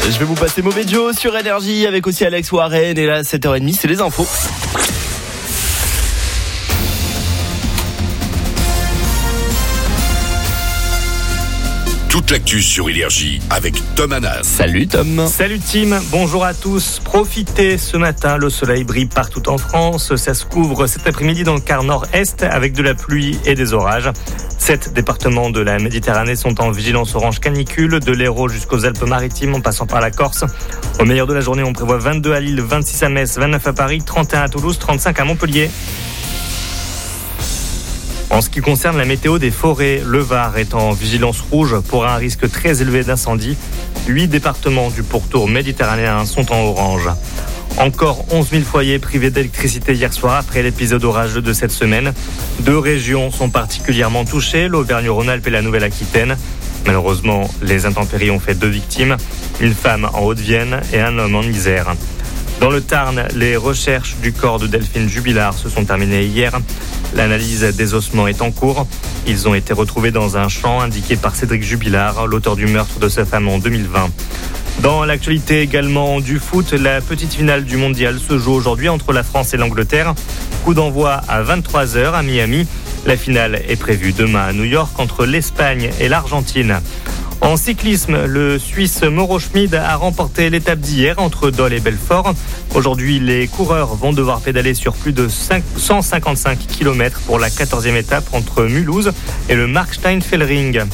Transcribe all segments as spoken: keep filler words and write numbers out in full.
Je vais vous passer Mauvais Joe sur Énergie avec aussi Alex Warren. Et là, à sept heures trente, c'est les infos. Toute l'actu sur Énergie avec Tom Hanas. Salut Tom. Salut Tim, bonjour à tous. Profitez ce matin, le soleil brille partout en France. Ça se couvre cet après-midi dans le quart nord-est avec de la pluie et des orages. Sept départements de la Méditerranée sont en vigilance orange canicule, de l'Hérault jusqu'aux Alpes-Maritimes en passant par la Corse. Au meilleur de la journée, on prévoit vingt-deux à Lille, vingt-six à Metz, vingt-neuf à Paris, trente et un à Toulouse, trente-cinq à Montpellier. En ce qui concerne la météo des forêts, le Var est en vigilance rouge pour un risque très élevé d'incendie. Huit départements du pourtour méditerranéen sont en orange. Encore onze mille foyers privés d'électricité hier soir après l'épisode orageux de cette semaine. Deux régions sont particulièrement touchées, l'Auvergne-Rhône-Alpes et la Nouvelle-Aquitaine. Malheureusement, les intempéries ont fait deux victimes, une femme en Haute-Vienne et un homme en Isère. Dans le Tarn, les recherches du corps de Delphine Jubilard se sont terminées hier. L'analyse des ossements est en cours. Ils ont été retrouvés dans un champ indiqué par Cédric Jubilard, l'auteur du meurtre de sa femme en deux mille vingt. Dans l'actualité également du foot, la petite finale du mondial se joue aujourd'hui entre la France et l'Angleterre. Coup d'envoi à vingt-trois heures à Miami. La finale est prévue demain à New York entre l'Espagne et l'Argentine. En cyclisme, le Suisse Mauro Schmid a remporté l'étape d'hier entre Dole et Belfort. Aujourd'hui, les coureurs vont devoir pédaler sur plus de cent cinquante-cinq kilomètres pour la quatorzième étape entre Mulhouse et le Markstein-Fellring.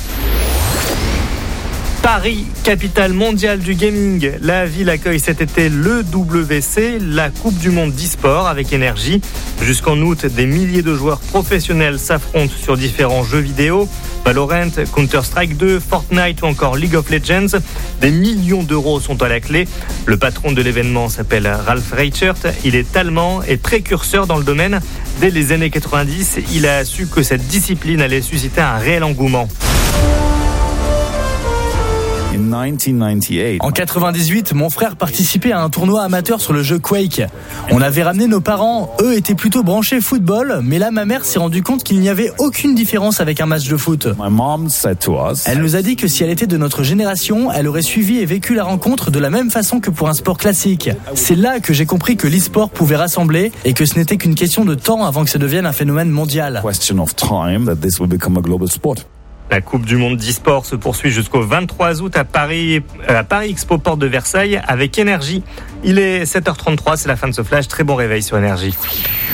Paris, capitale mondiale du gaming. La ville accueille cet été le W C, la Coupe du Monde d'e-sport avec Énergie. Jusqu'en août, des milliers de joueurs professionnels s'affrontent sur différents jeux vidéo. Valorant, Counter-Strike deux, Fortnite ou encore League of Legends. Des millions d'euros sont à la clé. Le patron de l'événement s'appelle Ralph Reichert. Il est allemand et précurseur dans le domaine. Dès les années quatre-vingt-dix, il a su que cette discipline allait susciter un réel engouement. En quatre-vingt-dix-huit, mon frère participait à un tournoi amateur sur le jeu Quake. On avait ramené nos parents, eux étaient plutôt branchés football, mais là ma mère s'est rendue compte qu'il n'y avait aucune différence avec un match de foot. Elle nous a dit que si elle était de notre génération, elle aurait suivi et vécu la rencontre de la même façon que pour un sport classique. C'est là que j'ai compris que l'e-sport pouvait rassembler et que ce n'était qu'une question de temps avant que ça devienne un phénomène mondial. La Coupe du Monde d'e-sport se poursuit jusqu'au vingt-trois août à Paris, à Paris Expo Porte de Versailles avec Énergie. Il est sept heures trente-trois, c'est la fin de ce flash. Très bon réveil sur Énergie.